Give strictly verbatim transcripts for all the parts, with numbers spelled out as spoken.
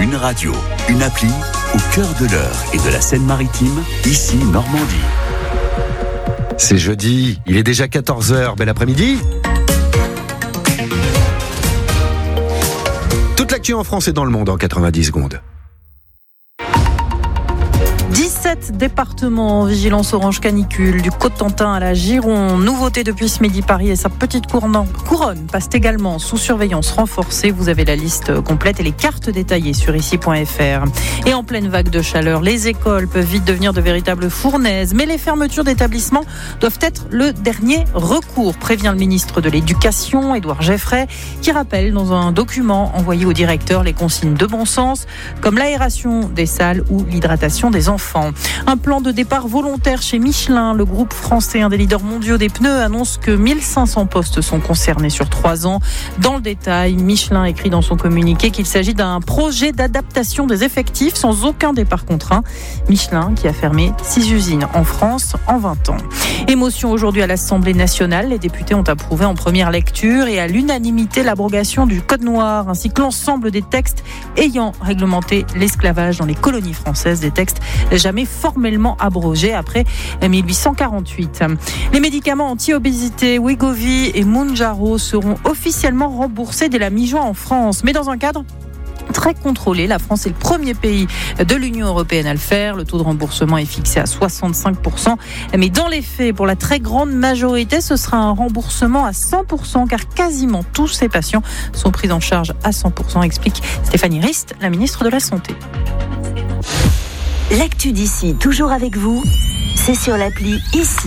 Une radio, une appli, au cœur de l'Eure et de la Seine-Maritime, ici Normandie. C'est jeudi, il est déjà quatorze heures, bel après-midi. Toute l'actu en France et dans le monde en quatre-vingt-dix secondes. dix-sept départements en vigilance orange canicule, du Cotentin à la Gironde. Nouveauté depuis ce midi, Paris et sa petite couronne, couronne passent également sous surveillance renforcée. Vous avez la liste complète et les cartes détaillées sur ici point f r. Et en pleine vague de chaleur, les écoles peuvent vite devenir de véritables fournaises, mais les fermetures d'établissements doivent être le dernier recours, prévient le ministre de l'Éducation, Édouard Geffray, qui rappelle dans un document envoyé au directeur les consignes de bon sens, comme l'aération des salles ou l'hydratation des enfants. Un plan de départ volontaire chez Michelin. Le groupe français, un des leaders mondiaux des pneus, annonce que mille cinq cents postes sont concernés sur trois ans. Dans le détail, Michelin écrit dans son communiqué qu'il s'agit d'un projet d'adaptation des effectifs sans aucun départ contraint. Michelin qui a fermé six usines en France en vingt ans. Émotion aujourd'hui à l'Assemblée nationale. Les députés ont approuvé en première lecture et à l'unanimité l'abrogation du Code noir ainsi que l'ensemble des textes ayant réglementé l'esclavage dans les colonies françaises, des textes jamais formellement abrogé après mille huit cent quarante-huit. Les médicaments anti-obésité Wegovy et Mounjaro seront officiellement remboursés dès la mi-juin en France, mais dans un cadre très contrôlé. La France est le premier pays de l'Union européenne à le faire. Le taux de remboursement est fixé à soixante-cinq pour cent. Mais dans les faits, pour la très grande majorité, ce sera un remboursement à cent pour cent car quasiment tous ces patients sont pris en charge à cent pour cent, explique Stéphanie Rist, la ministre de la Santé. L'actu d'ici, toujours avec vous, c'est sur l'appli Ici.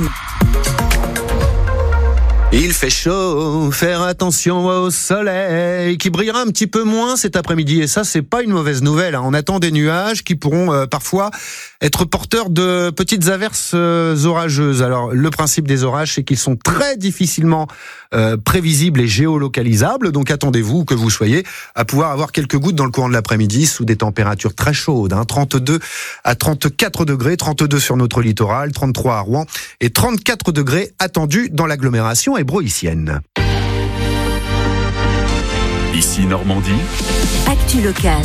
Il fait chaud, faire attention au soleil qui brillera un petit peu moins cet après-midi et ça c'est pas une mauvaise nouvelle. On attend des nuages qui pourront euh, parfois être porteurs de petites averses euh, orageuses. Alors le principe des orages c'est qu'ils sont très difficilement euh, prévisibles et géolocalisables, donc attendez-vous que vous soyez à pouvoir avoir quelques gouttes dans le courant de l'après-midi sous des températures très chaudes, hein, trente-deux à trente-quatre degrés, trente-deux sur notre littoral, trente-trois à Rouen et trente-quatre degrés attendus dans l'agglomération hébroïcienne. Ici Normandie. Actu locale.